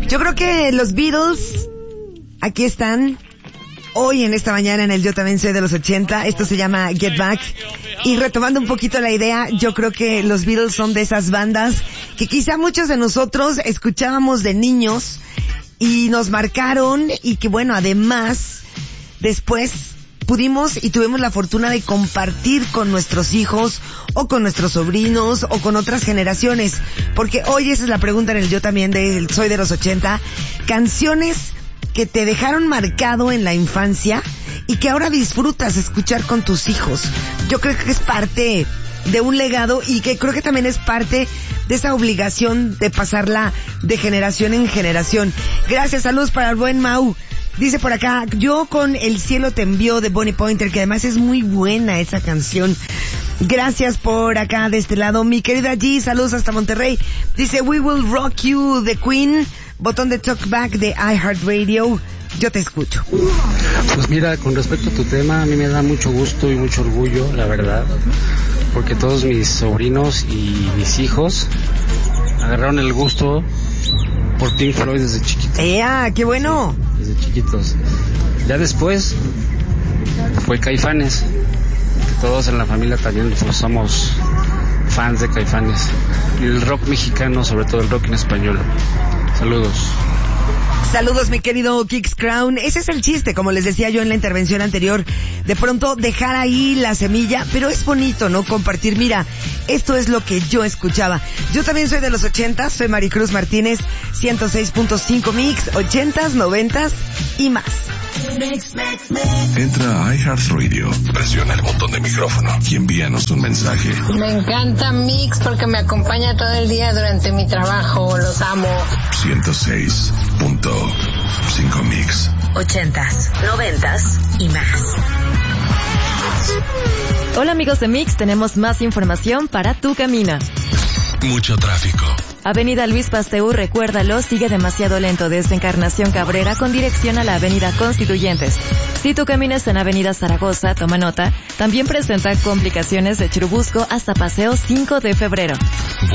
Yo creo que los Beatles aquí están hoy en esta mañana en el Yo También Soy de los 80. Esto se llama Get Back. Y retomando un poquito la idea, yo creo que los Beatles son de esas bandas que quizá muchos de nosotros escuchábamos de niños y nos marcaron, y que bueno, además después pudimos y tuvimos la fortuna de compartir con nuestros hijos o con nuestros sobrinos o con otras generaciones, porque hoy esa es la pregunta en el Yo También Soy de los 80. Canciones que te dejaron marcado en la infancia y que ahora disfrutas escuchar con tus hijos. Yo creo que es parte de un legado y que creo que también es parte de esa obligación de pasarla de generación en generación. Gracias, saludos para el buen Mau. Dice por acá, yo con El cielo te envió de Bonnie Pointer, que además es muy buena esa canción. Gracias por acá de este lado. Mi querida G, saludos hasta Monterrey. Dice, We Will Rock You de Queen, botón de Talkback de iHeartRadio. Yo te escucho. Pues mira, con respecto a tu tema, a mí me da mucho gusto y mucho orgullo, la verdad, porque todos mis sobrinos y mis hijos agarraron el gusto por Pink Floyd desde chiquitos. ¡Qué bueno! Sí, desde chiquitos. Ya después fue Caifanes. Todos en la familia también pues, somos fans de Caifanes. Y el rock mexicano, sobre todo el rock en español. Saludos. Saludos, mi querido Kix Crown. Ese es el chiste, como les decía yo en la intervención anterior. De pronto dejar ahí la semilla, pero es bonito, ¿no? Compartir, mira, esto es lo que yo escuchaba. Yo también soy de los 80, soy Maricruz Martínez, 106.5 Mix, 80s, 90s y más. Entra a iHeartRadio, presiona el botón de micrófono y envíanos un mensaje. Me encanta Mix porque me acompaña todo el día durante mi trabajo, los amo. 106.5 Mix. 80s, 90s y más. Hola amigos de Mix, tenemos más información para tu camino. Mucho tráfico. Avenida Luis Pasteur, recuérdalo, sigue demasiado lento desde Encarnación Cabrera con dirección a la Avenida Constituyentes. Si tú caminas en Avenida Zaragoza, toma nota, también presenta complicaciones de Churubusco hasta Paseo 5 de Febrero.